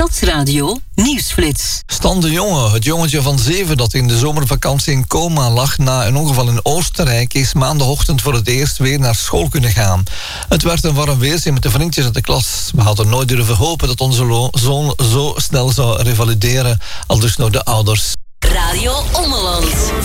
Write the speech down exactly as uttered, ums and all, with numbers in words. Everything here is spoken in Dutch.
Stadsradio Nieuwsflits. Stan de Jonge, het jongetje van zeven dat in de zomervakantie in coma lag na een ongeval in Oostenrijk, is maandagochtend voor het eerst weer naar school kunnen gaan. Het werd een warm weerzien met de vriendjes uit de klas. We hadden nooit durven hopen dat onze lo- zoon zo snel zou revalideren, al dus naar de ouders. Radio Ommeland.